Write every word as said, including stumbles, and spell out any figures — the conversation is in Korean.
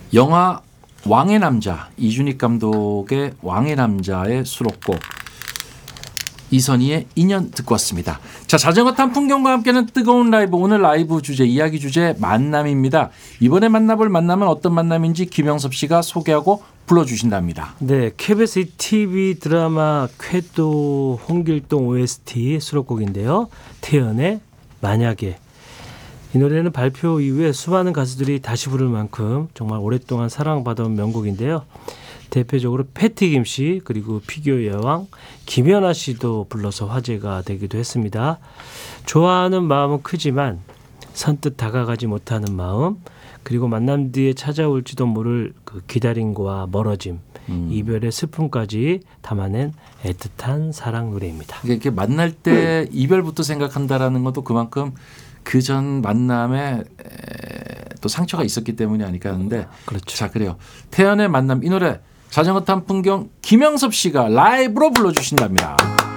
영화 왕의 남자, 이준익 감독의 왕의 남자의 수록곡 이선희의 인연 듣고 왔습니다. 자, 자전거 탄 풍경과 함께는 뜨거운 라이브, 오늘 라이브 주제, 이야기 주제 만남입니다. 이번에 만나볼 만남은 어떤 만남인지 김영섭 씨가 소개하고 불러주신답니다. 네, 케이비에스 티비 드라마 쾌도 홍길동 오에스티 수록곡인데요. 태연의 만약에. 이 노래는 발표 이후에 수많은 가수들이 다시 부를 만큼 정말 오랫동안 사랑받아온 명곡인데요. 대표적으로 패티김 씨 그리고 피겨 여왕 김연아 씨도 불러서 화제가 되기도 했습니다. 좋아하는 마음은 크지만 선뜻 다가가지 못하는 마음, 그리고 만남 뒤에 찾아올지도 모를 그 기다림과 멀어짐, 음. 이별의 슬픔까지 담아낸 애틋한 사랑 노래입니다. 이렇게 만날 때 음. 이별부터 생각한다라는 것도 그만큼 그 전 만남에 또 상처가 있었기 때문이 아닐까 하는데. 그렇죠. 자, 그래요. 태연의 만남, 이 노래 자전거 탄 풍경 김영섭 씨가 라이브로 불러주신답니다.